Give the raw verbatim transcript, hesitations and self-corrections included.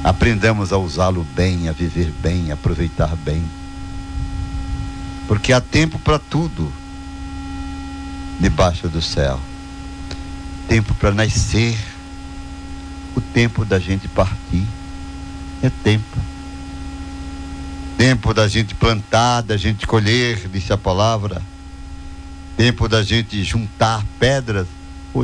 aprendamos a usá-lo bem, a viver bem, a aproveitar bem. Porque há tempo para tudo debaixo do céu. Tempo para nascer, o tempo da gente partir. É tempo. Tempo da gente plantar, da gente colher, disse a palavra. Tempo da gente juntar pedras